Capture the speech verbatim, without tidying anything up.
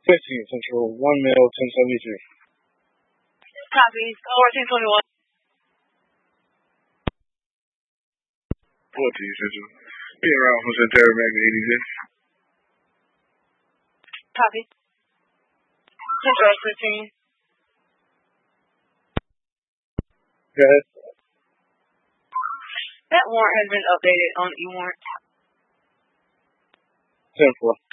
fifteen Central, one male, ten seventy-three. Copy. fourteen twenty-one. fourteen Central. Be around for Central Mac eighty-six. Copy. Central fifteen. Go ahead. That warrant has been updated on e-warrant. ten four.